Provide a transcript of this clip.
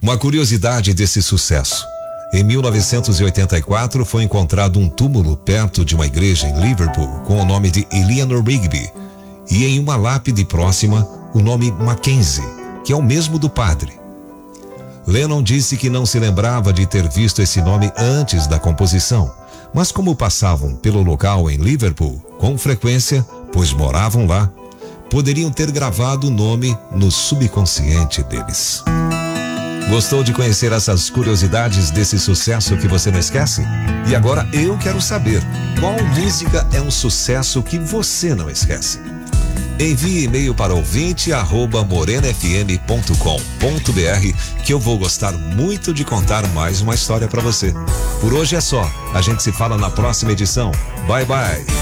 Uma curiosidade desse sucesso. Em 1984 foi encontrado um túmulo perto de uma igreja em Liverpool com o nome de Eleanor Rigby e em uma lápide próxima o nome Mackenzie, que é o mesmo do padre. Lennon disse que não se lembrava de ter visto esse nome antes da composição, mas como passavam pelo local em Liverpool com frequência, pois moravam lá, poderiam ter gravado o nome no subconsciente deles. Gostou de conhecer essas curiosidades desse sucesso que você não esquece? E agora eu quero saber, qual música é um sucesso que você não esquece? Envie e-mail para ouvinte@morenafm.com.br que eu vou gostar muito de contar mais uma história para você. Por hoje é só. A gente se fala na próxima edição. Bye, bye.